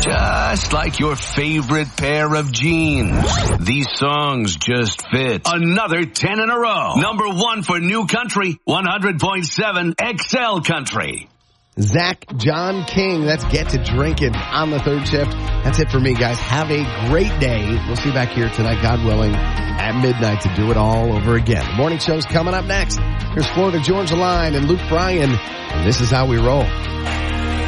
Just like your favorite pair of jeans. These songs just fit. Another 10 in a row. Number 1 for New Country, 100.7 XL Country. Zach John King, let's get to drinking on the third shift. That's it for me, guys. Have a great day. We'll see you back here tonight, God willing, at midnight to do it all over again. The morning show's coming up next. Here's Florida Georgia Line and Luke Bryan, and this is how we roll.